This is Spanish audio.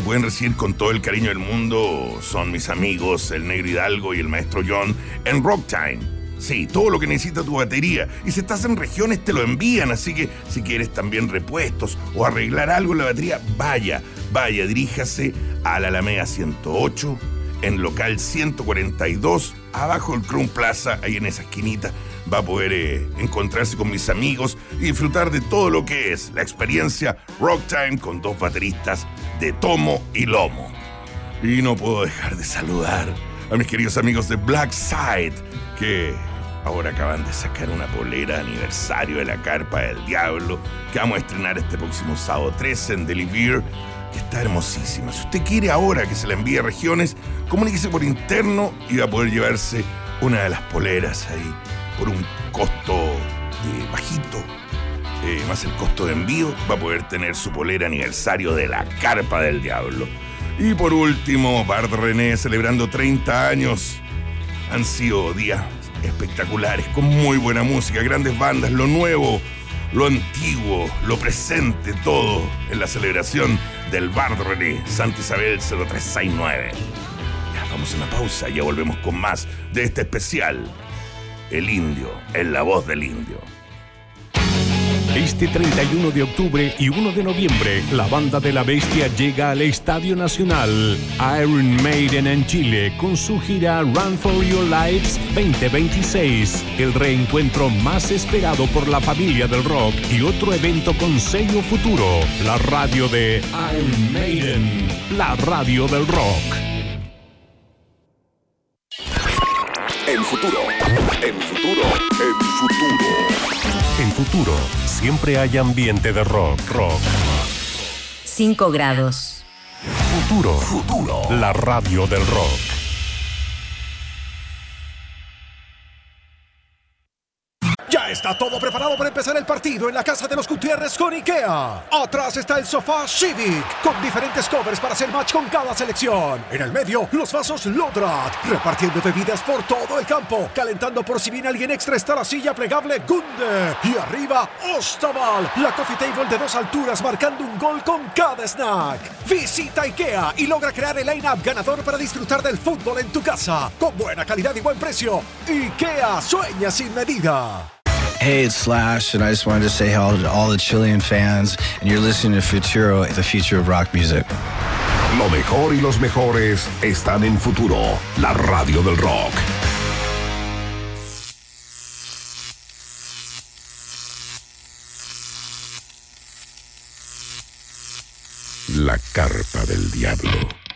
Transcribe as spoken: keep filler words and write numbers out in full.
pueden recibir con todo el cariño del mundo son mis amigos, el Negro Hidalgo y el Maestro John, en Rocktime. Sí, todo lo que necesita tu batería. Y si estás en regiones te lo envían, así que si quieres también repuestos o arreglar algo en la batería, vaya, vaya, diríjase a la Alameda ciento ocho, en local ciento cuarenta y dos, abajo del Crown Plaza, ahí en esa esquinita. Va a poder eh, encontrarse con mis amigos y disfrutar de todo lo que es la experiencia Rocktime con dos bateristas de tomo y lomo. Y no puedo dejar de saludar a mis queridos amigos de Black Side, que ahora acaban de sacar una polera de aniversario de la Carpa del Diablo, que vamos a estrenar este próximo sábado trece en Delivery, que está hermosísima. Si usted quiere ahora que se la envíe a regiones, comuníquese por interno y va a poder llevarse una de las poleras ahí por un costo eh, bajito, eh, más el costo de envío, va a poder tener su polera aniversario de la Carpa del Diablo. Y por último, Bar de René celebrando treinta años. Han sido días espectaculares, con muy buena música, grandes bandas, lo nuevo, lo antiguo, lo presente, todo en la celebración del Bar de René, Santa Isabel cero tres seis nueve. Ya, vamos a una pausa y ya volvemos con más de este especial. El Indio, en la voz del Indio. Este treinta y uno de octubre y uno de noviembre, la Banda de la Bestia llega al Estadio Nacional Iron Maiden en Chile con su gira Run for Your Lives veinte veintiséis, el reencuentro más esperado por la familia del rock y otro evento con sello Futuro, la radio de Iron Maiden, la radio del rock. En Futuro, en Futuro, en Futuro. En Futuro, siempre hay ambiente de rock, rock. cinco grados. Futuro, Futuro, la radio del rock. Ya está todo preparado para empezar el partido en la casa de los Gutiérrez con IKEA. Atrás está el sofá Civic, con diferentes covers para hacer match con cada selección. En el medio, los vasos Lodrat, repartiendo bebidas por todo el campo. Calentando por si viene alguien extra está la silla plegable Gunde. Y arriba, Ostaval, la coffee table de dos alturas marcando un gol con cada snack. Visita IKEA y logra crear el line-up ganador para disfrutar del fútbol en tu casa. Con buena calidad y buen precio. IKEA, sueña sin medida. Hey, it's Slash, and I just wanted to say hello to all the Chilean fans, and you're listening to Futuro, the future of rock music. Lo mejor y los mejores están en Futuro, la radio del rock. La Carpa del Diablo.